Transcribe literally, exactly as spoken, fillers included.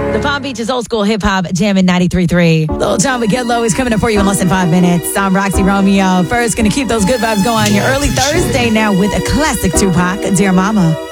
The Palm Beach's old school hip hop jamming ninety-three point three. Little John with Get Low is coming up for you in less than five minutes. I'm Roxy Romeo. First, gonna keep those good vibes going. Your early Thursday now with a classic Tupac, Dear Mama.